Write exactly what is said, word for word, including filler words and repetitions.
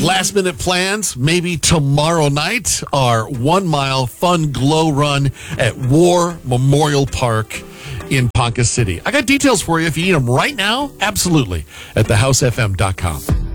Last minute plans, maybe tomorrow night, our one mile fun glow run at War Memorial Park in Ponca City. I got details for you if you need them right now. Absolutely. At the house f m dot com.